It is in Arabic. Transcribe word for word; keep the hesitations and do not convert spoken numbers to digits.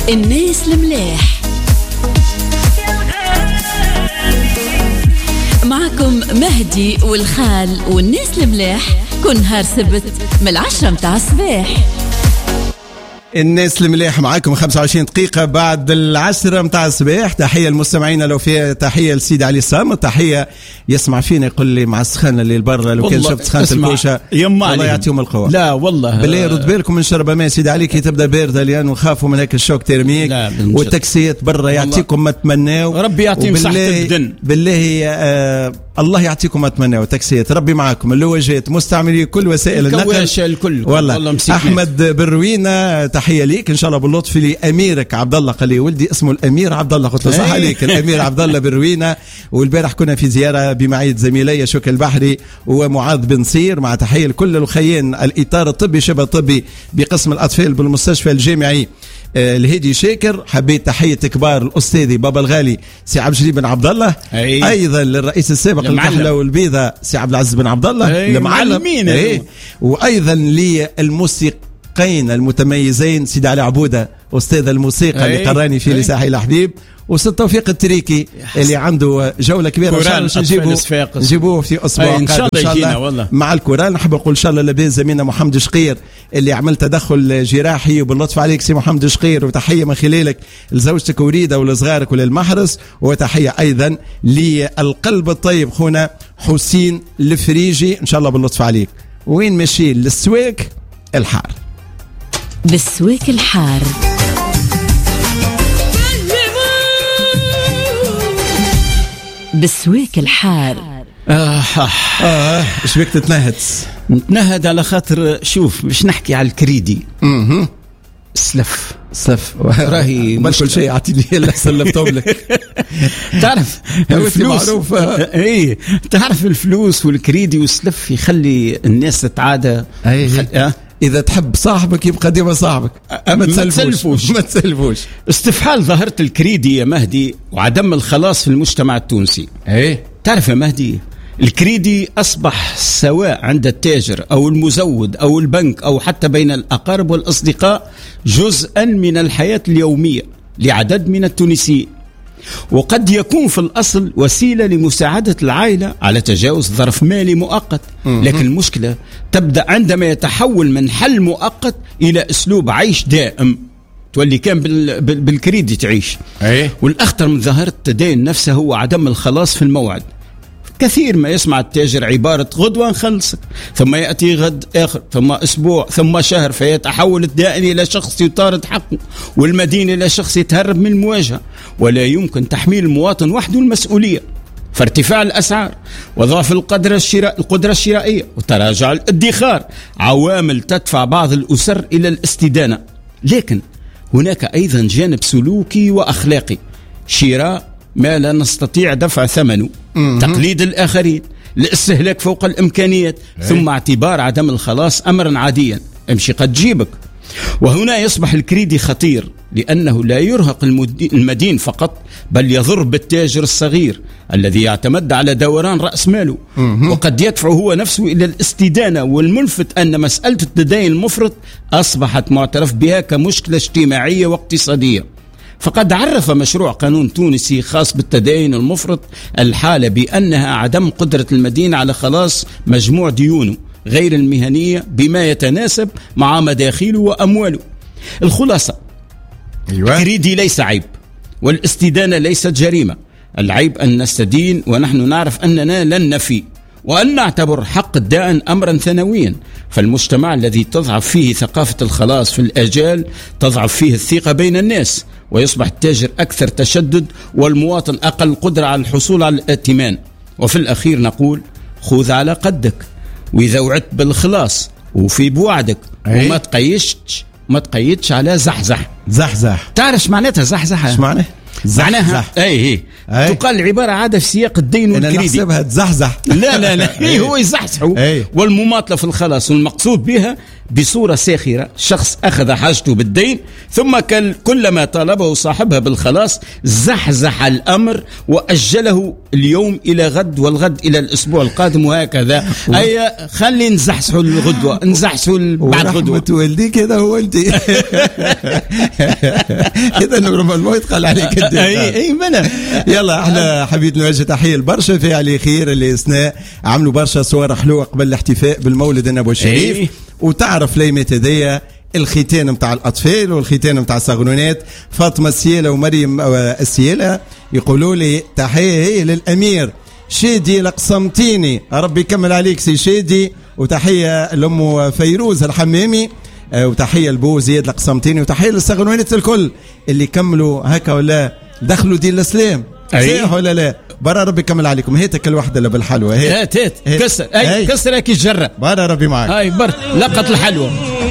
الناس الملاح معكم مهدي والخال والناس الملاح كل نهار سبت من العشرة متاع الصباح. الناس المليح معاكم خمسة وعشرين دقيقة بعد العشرة متاع الصباح. تحية المستمعين لو فيها تحية لسيد علي صامت، تحية يسمع فينا يقول لي مع السخانة اللي البرة لو كان شفت سخانة الكوشة الله يعطيهم القوة. لا والله بالله رد بالكم من شرب ماء سيد علي كي تبدا باردة لأنه خافوا من هيك الشوك تيرميك والتاكسيات برا يعطيكم ما تمناو. ربي يعطيهم صحة البدن بالله. آه الله يعطيكم ما تمنوا تاكسيات ربي معكم اللوجات مستعملي كل وسائل النقل الكل والله, والله احمد بروينه تحيه ليك ان شاء الله باللطف لاميرك عبد الله قال لي ولدي اسمه الامير عبد الله قلت له صح عليك الامير عبد الله بروينه. والبارح كنا في زياره بمعيه زميلي شوك البحري ومعاذ بن صير مع تحيه لكل الخيين الاطار الطبي شبه طبي بقسم الاطفال بالمستشفى الجامعي الهيدي شاكر. حبيت تحيه كبار الاستاذي بابا الغالي سي عبد الجليل بن عبد الله أي. ايضا للرئيس السابق الكحله والبيضه سي عبد العزيز بن عبد الله المعلمين أي. وايضا للموسيقيين المتميزين سيدي علي عبوده استاذ الموسيقى أي. اللي قراني فيه لساحي الحبيب وست توفيق التريكي اللي عنده جوله كبيره ان شاء الله نجيبوه نجيبوه في اسبوع قادم ان شاء الله, الله. مع الكورال. نحب نقول ان شاء الله لباس زميلنا محمد شقير اللي عمل تدخل جراحي وباللطف عليك سي محمد شقير، وتحيه من خلالك لزوجتك وريده ولصغارك وللمحرس، وتحيه ايضا للقلب الطيب خونا حسين الفريجي ان شاء الله باللطف عليك. وين ماشي للسواق الحار بالسواق الحار بالسواق الحار آه آه إيش بك تتنهد نتنهد على خاطر شوف مش نحكي على الكريدي اها سلف سلف راهي مش كل شيء اعطيني الا سلفتهم لك. تعرف الفلوس اي تعرف الفلوس والكريدي والسلف يخلي الناس تتعادى. أه؟ إذا تحب صاحبك يبقى ديما صاحبك ما تسلفوش ما تسلفوش. استفحال ظاهرة الكريدي يا مهدي وعدم الخلاص في المجتمع التونسي. ايه تعرف يا مهدي الكريدي أصبح سواء عند التاجر أو المزود أو البنك أو حتى بين الأقارب والأصدقاء جزءا من الحياة اليومية لعدد من التونسيين، وقد يكون في الأصل وسيلة لمساعدة العائلة على تجاوز ظرف مالي مؤقت، لكن المشكلة تبدأ عندما يتحول من حل مؤقت إلى أسلوب عيش دائم. تولي كان بالكريدي تعيش. أيه؟ والأخطر من ظاهرة التدين نفسه هو عدم الخلاص في الموعد. كثير ما يسمع التاجر عبارة غدوة نخلصك، ثم يأتي غد آخر، ثم أسبوع، ثم شهر، فيتحول الدائن إلى شخص يطارد حقه والمدين إلى شخص يتهرب من المواجهة. ولا يمكن تحميل المواطن وحده المسؤولية. فارتفاع الأسعار وضعف القدرة الشراء القدرة الشرائية وتراجع الادخار عوامل تدفع بعض الأسر إلى الاستدانة، لكن هناك أيضا جانب سلوكي وأخلاقي: شراء ما لا نستطيع دفع ثمنه، تقليد الآخرين، الاستهلاك فوق الإمكانيات، ثم اعتبار عدم الخلاص أمرا عاديا، امشي قد جيبك. وهنا يصبح الكريدي خطير لأنه لا يرهق المدين فقط، بل يضر بالتاجر الصغير الذي يعتمد على دوران رأس ماله، وقد يدفع هو نفسه إلى الاستدانة. والملفت أن مسألة التدين المفرط أصبحت معترف بها كمشكلة اجتماعية واقتصادية. فقد عرف مشروع قانون تونسي خاص بالتدين المفرط الحالة بأنها عدم قدرة المدين على خلاص مجموع ديونه غير المهنية بما يتناسب مع مداخيله وأمواله. الخلاصة: أيوة. الكريدي ليس عيب، والاستدانة ليست جريمة. العيب أن نستدين ونحن نعرف أننا لن نفي، وأن نعتبر حق الدائن أمرا ثانويا. فالمجتمع الذي تضعف فيه ثقافة الخلاص في الآجال تضعف فيه الثقة بين الناس، ويصبح التاجر أكثر تشدد والمواطن أقل قدرة على الحصول على الائتمان. وفي الأخير نقول: خذ على قدك، وإذا وعدت بالخلاص وفي بوعدك، أي؟ وما تقيدش ما تقيدش على زحزح. زحزح تعرف معناتها زحزح؟ ايش معناه؟ معناها اي اي تقال العباره عاده في سياق الدين والكريدي. انا نحسبها تزحزح. لا لا لا إيه هو يزحزحوا. والمماطله في الخلاص، والمقصود بها بصوره ساخره شخص اخذ حاجته بالدين ثم كلما طالبه صاحبها بالخلاص زحزح الامر واجله اليوم الى غد والغد الى الاسبوع القادم وهكذا. اي خلي نزحزحوا الغدوه، نزحزحوا بعد غدوه. ورحمة والدي كذا هو انت كذا نورمالمون يتقال عليك الدين. اي اي منا. يلا احنا حبيت نوجه تحيه لبرشا فاعلي خير اللي اثناء عملوا برشا صور حلوه قبل الاحتفاء بالمولد النبوي الشريف. أي. وتعرف ليمة هذيا الختان متاع الأطفال والختان متاع الصغنونات. فاطمة السيالة ومريم السيالة يقولوا لي تحية هي للأمير شادي القسمطيني، ربي يكمل عليك سي شادي. وتحية لأم فيروز الحمامي، وتحية لبو زياد القسمطيني، وتحية للصغنونات الكل اللي كملوا هكا ولا دخلوا دين الإسلام. صحيح ولا لا؟ برا ربي يكمل عليكم. هيت كل واحدة اللي بالحلوة. هيت هيت كسر اي كسر كي جرة. برا ربي معك. هاي بر لقط الحلوة.